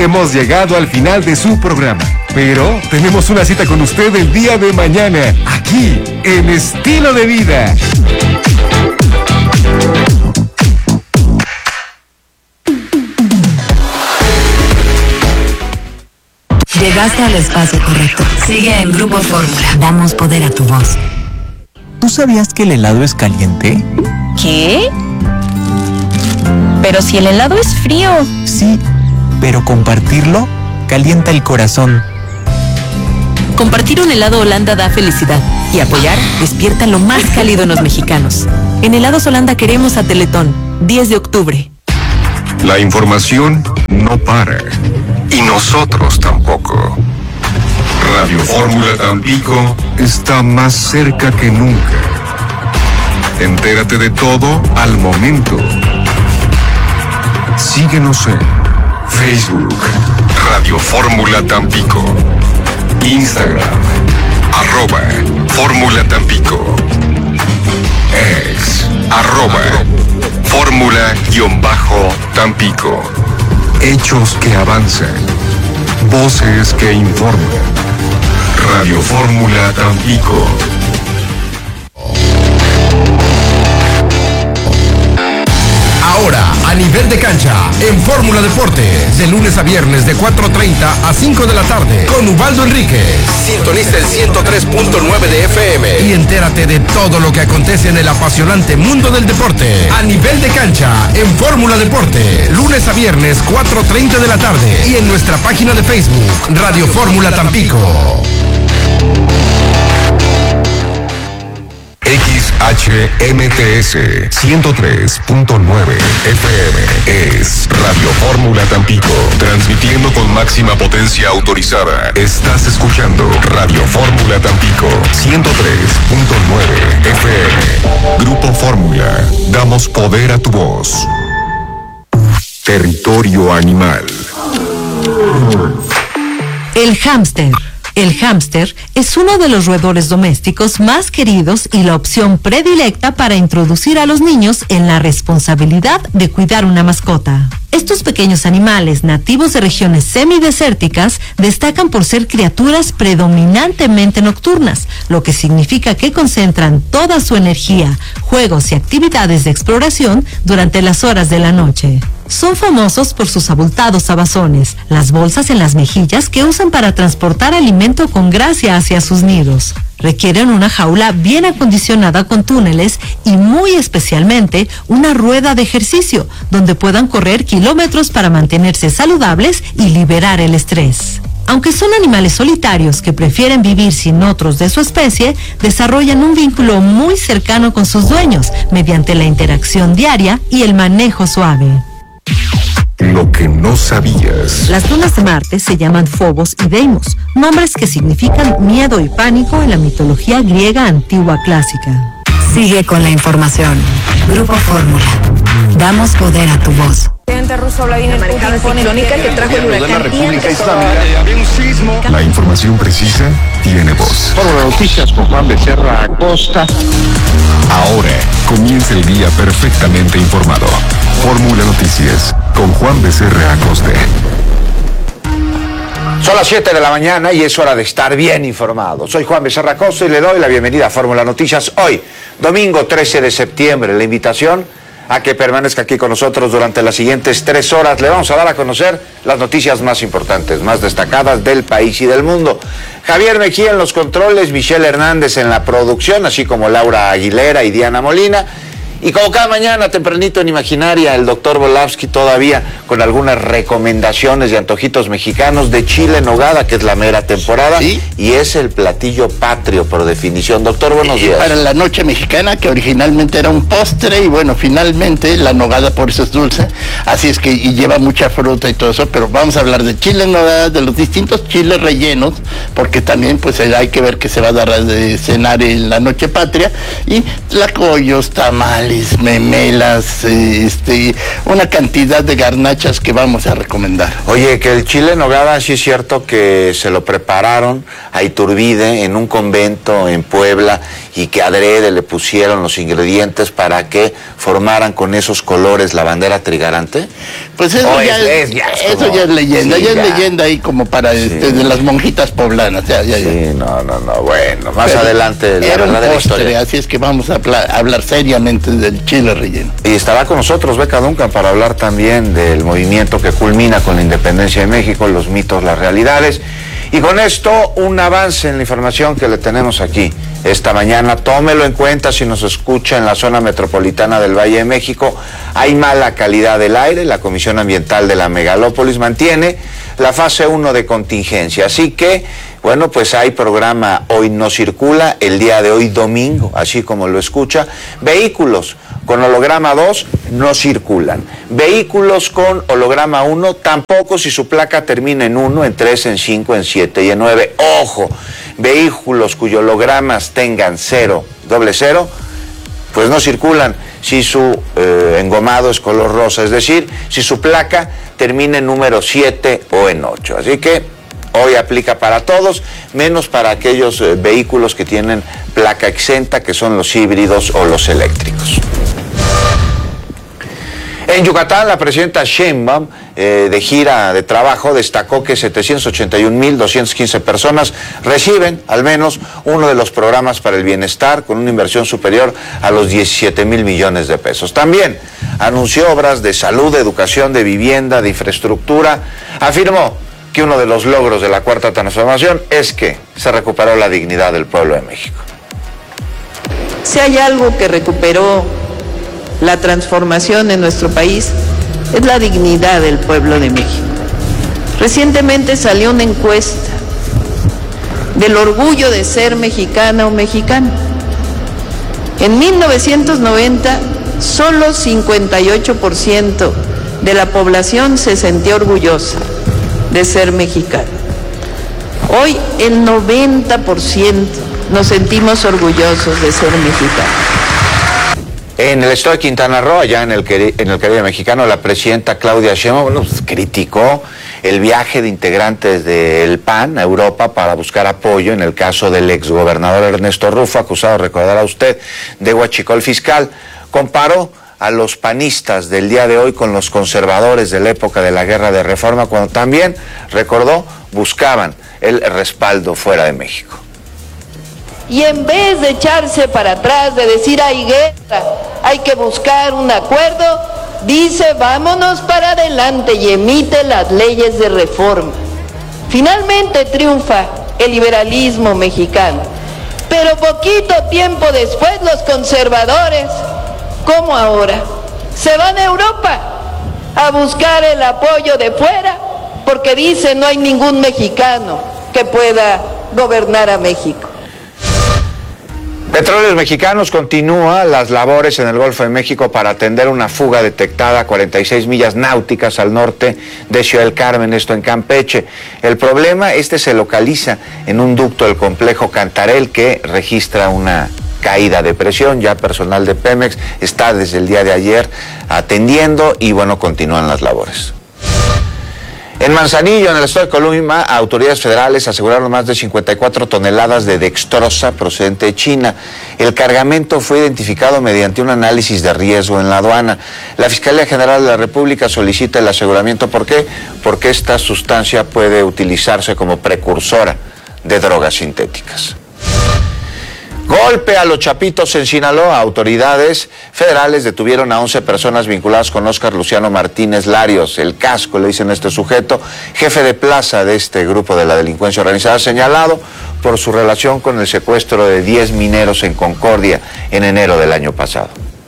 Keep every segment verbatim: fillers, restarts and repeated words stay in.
hemos llegado al final de su programa, pero tenemos una cita con usted el día de mañana, aquí, en Estilo de Vida. Llegaste al espacio correcto. Sigue en Grupo Fórmula. Damos poder a tu voz. ¿Tú sabías que el helado es caliente? ¿Qué? Pero si el helado es frío. Sí, pero compartirlo calienta el corazón. Compartir un helado Holanda da felicidad y apoyar despierta lo más cálido en los mexicanos. En Helados Holanda queremos a Teletón, diez de octubre. La información no para, y nosotros tampoco. Radio Fórmula Tampico está más cerca que nunca. Entérate de todo al momento. Síguenos en Facebook, Radio Fórmula Tampico, Instagram, arroba Fórmula Tampico, ex, arroba Fórmula-Tampico. Hechos que avanzan, voces que informan. Radio Fórmula Tampico. Ahora, a nivel de cancha, en Fórmula Deportes, de lunes a viernes de cuatro treinta a cinco de la tarde, con Ubaldo Enríquez. Sintoniza el ciento tres punto nueve de F M y entérate de todo lo que acontece en el apasionante mundo del deporte. A nivel de cancha, en Fórmula Deportes, lunes a viernes, cuatro treinta de la tarde, y en nuestra página de Facebook, Radio Fórmula Tampico. X H M T S ciento tres punto nueve F M es Radio Fórmula Tampico, transmitiendo con máxima potencia autorizada. Estás escuchando Radio Fórmula Tampico ciento tres punto nueve F M. Grupo Fórmula, damos poder a tu voz. Territorio animal. El hámster. El hámster es uno de los roedores domésticos más queridos y la opción predilecta para introducir a los niños en la responsabilidad de cuidar una mascota. Estos pequeños animales nativos de regiones semidesérticas destacan por ser criaturas predominantemente nocturnas, lo que significa que concentran toda su energía, juegos y actividades de exploración durante las horas de la noche. Son famosos por sus abultados abazones, las bolsas en las mejillas que usan para transportar alimento con gracia hacia sus nidos. Requieren una jaula bien acondicionada con túneles y muy especialmente una rueda de ejercicio donde puedan correr kilómetros para mantenerse saludables y liberar el estrés. Aunque son animales solitarios que prefieren vivir sin otros de su especie, desarrollan un vínculo muy cercano con sus dueños mediante la interacción diaria y el manejo suave. Lo que no sabías. Las lunas de Marte se llaman Phobos y Deimos, nombres que significan miedo y pánico en la mitología griega antigua clásica. Sigue con la información. Grupo Fórmula. Damos poder a tu voz. Presidente ruso Vladimir Putin ciclónica que trajo el huracán La información precisa tiene voz. Fórmula Noticias con Juan Becerra Acosta. Ahora comienza el día perfectamente informado. Fórmula Noticias con Juan Becerra Acosta. Son las siete de la mañana y es hora de estar bien informado. Soy Juan Becerra Acosta y le doy la bienvenida a Fórmula Noticias hoy, domingo trece de septiembre. La invitación a que permanezca aquí con nosotros durante las siguientes tres horas. Le vamos a dar a conocer las noticias más importantes, más destacadas del país y del mundo. Javier Mejía en los controles, Michelle Hernández en la producción, así como Laura Aguilera y Diana Molina. Y como cada mañana, tempranito en Imaginaria, el doctor Volavsky todavía con algunas recomendaciones de antojitos mexicanos de chile en nogada, que es la mera temporada, ¿sí? Y es el platillo patrio por definición. Doctor, buenos días. Para la noche mexicana, que originalmente era un postre, y bueno, finalmente la nogada por eso es dulce, así es que y lleva mucha fruta y todo eso, pero vamos a hablar de chile en nogada, de los distintos chiles rellenos, porque también pues hay que ver que se va a dar de cenar en la noche patria, y tlacoyos, tamales, memelas, este, una cantidad de garnachas que vamos a recomendar. Oye, que el chile en nogada sí es cierto que se lo prepararon a Iturbide en un convento en Puebla y que adrede le pusieron los ingredientes para que formaran con esos colores la bandera trigarante? Pues eso, ya es, es, ya es eso como, ya es leyenda, sí, ya, ya es leyenda ahí como para sí. este, de las monjitas poblanas. Ya, ya, sí, ya. no, no, no, bueno, más Pero adelante la era verdadera un postre, historia. Así es que vamos a hablar, a hablar seriamente del chile relleno. Y estará con nosotros Beca Duncan para hablar también del movimiento que culmina con la independencia de México, los mitos, las realidades. Y con esto, un avance en la información que le tenemos aquí esta mañana. Tómelo en cuenta si nos escucha en la zona metropolitana del Valle de México. Hay mala calidad del aire. La Comisión Ambiental de la Megalópolis mantiene la fase uno de contingencia. Así que, bueno, pues hay programa Hoy No Circula, el día de hoy domingo, así como lo escucha. Vehículos con holograma dos no circulan. Vehículos con holograma uno tampoco si su placa termina en uno, en tres, en cinco, en siete y en nueve. Ojo, vehículos cuyos hologramas tengan cero, doble cero, pues no circulan si su eh, engomado es color rosa, es decir, si su placa termina en número siete o en ocho. Así que hoy aplica para todos, menos para aquellos eh, vehículos que tienen placa exenta, que son los híbridos o los eléctricos. En Yucatán, la presidenta Sheinbaum, eh, de gira de trabajo, destacó que setecientos ochenta y un mil doscientas quince personas reciben al menos uno de los programas para el bienestar, con una inversión superior a los diecisiete mil millones de pesos. También anunció obras de salud, de educación, de vivienda, de infraestructura. Afirmó que uno de los logros de la Cuarta Transformación es que se recuperó la dignidad del pueblo de México. Si hay algo que recuperó la transformación en nuestro país, es la dignidad del pueblo de México. Recientemente salió una encuesta del orgullo de ser mexicana o mexicano. En mil novecientos noventa, solo cincuenta y ocho por ciento de la población se sentía orgullosa de ser mexicano. Hoy el noventa por ciento nos sentimos orgullosos de ser mexicanos. En el estado de Quintana Roo, allá en el, en el Caribe mexicano, la presidenta Claudia Sheinbaum, bueno, pues, criticó el viaje de integrantes del P A N a Europa para buscar apoyo en el caso del exgobernador Ernesto Rufo, acusado, recordará usted, de huachicol fiscal. Comparó a los panistas del día de hoy con los conservadores de la época de la Guerra de Reforma, cuando también, recordó, buscaban el respaldo fuera de México. Y en vez de echarse para atrás, de decir hay guerra, hay que buscar un acuerdo, dice vámonos para adelante y emite las leyes de reforma. Finalmente triunfa el liberalismo mexicano, pero poquito tiempo después los conservadores, como ahora, se van a Europa a buscar el apoyo de fuera, porque dicen no hay ningún mexicano que pueda gobernar a México. Petróleos Mexicanos continúa las labores en el Golfo de México para atender una fuga detectada a cuarenta y seis millas náuticas al norte de Ciudad del Carmen, esto en Campeche. El problema, este se localiza en un ducto del complejo Cantarell que registra una caída de presión. Ya personal de Pemex está desde el día de ayer atendiendo y bueno, continúan las labores. En Manzanillo, en el estado de Colima, autoridades federales aseguraron más de cincuenta y cuatro toneladas de dextrosa procedente de China. El cargamento fue identificado mediante un análisis de riesgo en la aduana. La Fiscalía General de la República solicita el aseguramiento. ¿Por qué? Porque esta sustancia puede utilizarse como precursora de drogas sintéticas. Golpe a los chapitos en Sinaloa. Autoridades federales detuvieron a once personas vinculadas con Óscar Luciano Martínez Larios, el Casco, le dicen a este sujeto, jefe de plaza de este grupo de la delincuencia organizada, señalado por su relación con el secuestro de diez mineros en Concordia en enero del año pasado.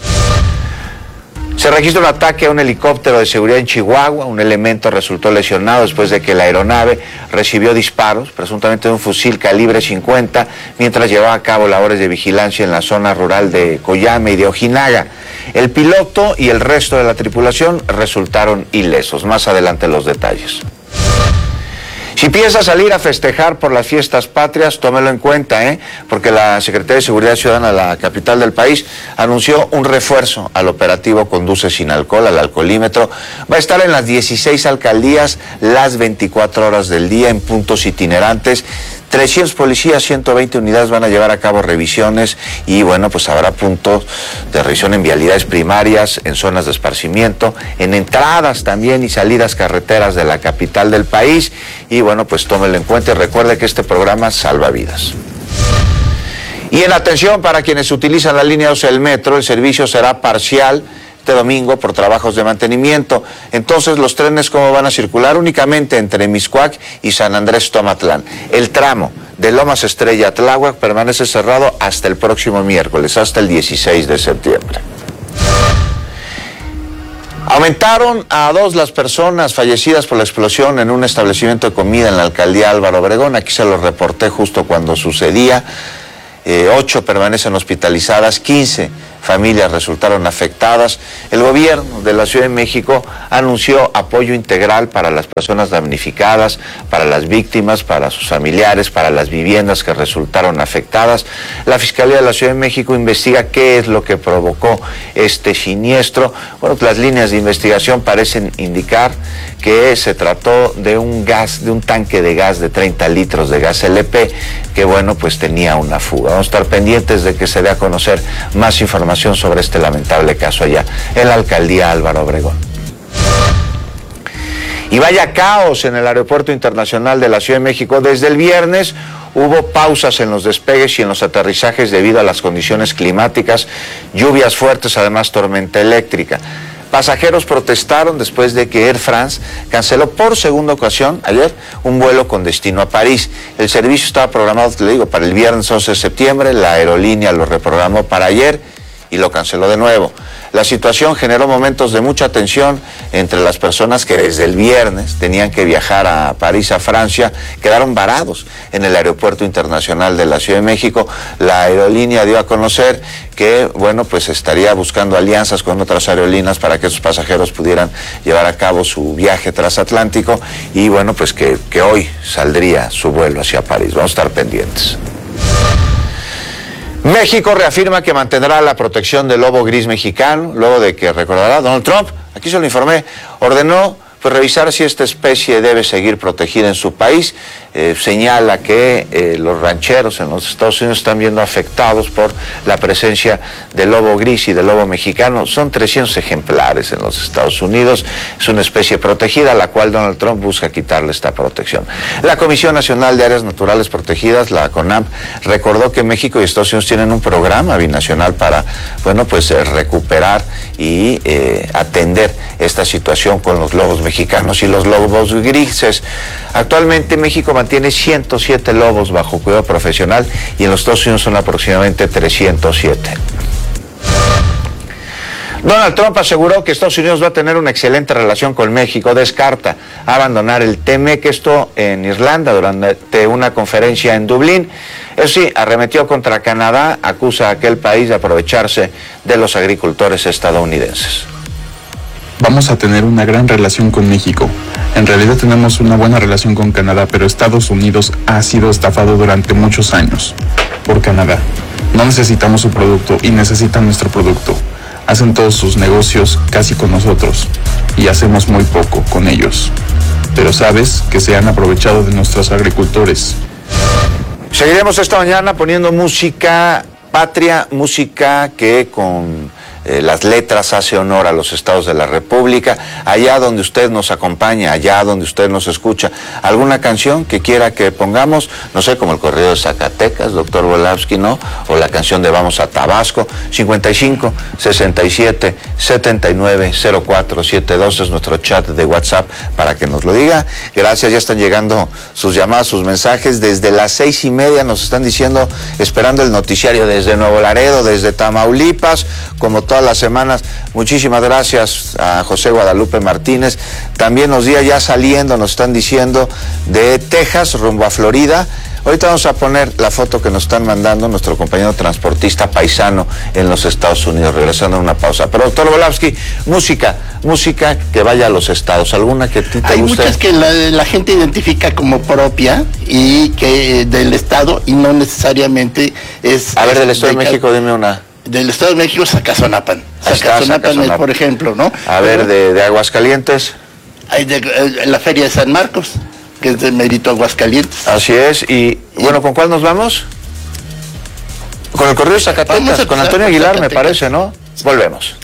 Se registra un ataque a un helicóptero de seguridad en Chihuahua. Un elemento resultó lesionado después de que la aeronave recibió disparos, presuntamente de un fusil calibre cincuenta, mientras llevaba a cabo labores de vigilancia en la zona rural de Coyame y de Ojinaga. El piloto y el resto de la tripulación resultaron ilesos. Más adelante los detalles. Si piensa salir a festejar por las fiestas patrias, tómelo en cuenta, ¿eh? Porque la Secretaría de Seguridad Ciudadana de la capital del país anunció un refuerzo al operativo Conduce sin alcohol, al alcoholímetro. Va a estar en las dieciséis alcaldías las veinticuatro horas del día en puntos itinerantes. trescientos policías, ciento veinte unidades van a llevar a cabo revisiones y bueno, pues habrá puntos de revisión en vialidades primarias, en zonas de esparcimiento, en entradas también y salidas carreteras de la capital del país y bueno, pues tómelo en cuenta y recuerde que este programa salva vidas. Y en atención para quienes utilizan la línea doce del metro, el servicio será parcial este domingo por trabajos de mantenimiento. Entonces, los trenes, ¿cómo van a circular? Únicamente entre Mixcoac y San Andrés Tomatlán. El tramo de Lomas Estrella a Tláhuac permanece cerrado hasta el próximo miércoles, hasta el dieciséis de septiembre. Aumentaron a dos las personas fallecidas por la explosión en un establecimiento de comida en la alcaldía Álvaro Obregón. Aquí se lo reporté justo cuando sucedía. Eh, ocho permanecen hospitalizadas, quince familias resultaron afectadas. El gobierno de la Ciudad de México anunció apoyo integral para las personas damnificadas, para las víctimas, para sus familiares, para las viviendas que resultaron afectadas. La Fiscalía de la Ciudad de México investiga qué es lo que provocó este siniestro. Bueno, las líneas de investigación parecen indicar que se trató de un gas, de un tanque de gas de treinta litros de gas L P, que bueno, pues tenía una fuga. Vamos a estar pendientes de que se dé a conocer más información sobre este lamentable caso allá en la alcaldía Álvaro Obregón. Y vaya caos en el Aeropuerto Internacional de la Ciudad de México. Desde el viernes hubo pausas en los despegues y en los aterrizajes debido a las condiciones climáticas, lluvias fuertes, además tormenta eléctrica. Pasajeros protestaron después de que Air France canceló por segunda ocasión ayer un vuelo con destino a París. El servicio estaba programado, te lo digo, para el viernes once de septiembre, la aerolínea lo reprogramó para ayer y lo canceló de nuevo. La situación generó momentos de mucha tensión entre las personas que desde el viernes tenían que viajar a París, a Francia, quedaron varados en el Aeropuerto Internacional de la Ciudad de México. La aerolínea dio a conocer que, bueno, pues estaría buscando alianzas con otras aerolíneas para que esos pasajeros pudieran llevar a cabo su viaje transatlántico y, bueno, pues que, que hoy saldría su vuelo hacia París. Vamos a estar pendientes. México reafirma que mantendrá la protección del lobo gris mexicano, luego de que, recordará, Donald Trump, aquí se lo informé, ordenó pues revisar si esta especie debe seguir protegida en su país. Eh, señala que eh, los rancheros en los Estados Unidos están viendo afectados por la presencia del lobo gris y del lobo mexicano. Son trescientos ejemplares en los Estados Unidos. Es una especie protegida a la cual Donald Trump busca quitarle esta protección. La Comisión Nacional de Áreas Naturales Protegidas, la CONAMP, recordó que México y Estados Unidos tienen un programa binacional para, bueno, pues eh, recuperar y eh, atender esta situación con los lobos mexicanos y los lobos grises. Actualmente México mantiene ciento siete lobos bajo cuidado profesional y en los Estados Unidos son aproximadamente trescientos siete. Donald Trump aseguró que Estados Unidos va a tener una excelente relación con México. Descarta abandonar el T M E C, esto en Irlanda, durante una conferencia en Dublín. Eso sí, arremetió contra Canadá, acusa a aquel país de aprovecharse de los agricultores estadounidenses. Vamos a tener una gran relación con México. En realidad tenemos una buena relación con Canadá, pero Estados Unidos ha sido estafado durante muchos años por Canadá. No necesitamos su producto y necesitan nuestro producto. Hacen todos sus negocios casi con nosotros y hacemos muy poco con ellos. Pero sabes que se han aprovechado de nuestros agricultores. Seguiremos esta mañana poniendo música patria, música que con Eh, las letras hace honor a los estados de la República. Allá donde usted nos acompaña, allá donde usted nos escucha, alguna canción que quiera que pongamos, no sé, como el corrido de Zacatecas, doctor Volavsky, ¿no? O la canción de Vamos a Tabasco. Cincuenta y cinco, sesenta y siete, setenta y nueve, cero cuatro siete dos es nuestro chat de WhatsApp para que nos lo diga. Gracias, ya están llegando sus llamadas, sus mensajes. Desde las seis y media nos están diciendo, esperando el noticiario desde Nuevo Laredo, desde Tamaulipas, como todas las semanas. Muchísimas gracias a José Guadalupe Martínez. También nos días ya saliendo, nos están diciendo de Texas rumbo a Florida. Ahorita vamos a poner la foto que nos están mandando nuestro compañero transportista paisano en los Estados Unidos, regresando a una pausa. Pero doctor Volavsky, música, música que vaya a los estados, ¿alguna que a ti te Hay guste? muchas que la, la gente identifica como propia y que del estado y no necesariamente es... A ver, del Estado de, de México, dime una. Del Estado de México, Sacazonapan. Sacazonapan, es, por ejemplo, ¿no? A ver, de, de Aguascalientes. Hay de, de, la Feria de San Marcos, que es de Mérito Aguascalientes. Así es, y bueno, ¿con cuál nos vamos? Con el corrido de Zacatecas, con Antonio Aguilar, me parece, ¿no? Volvemos.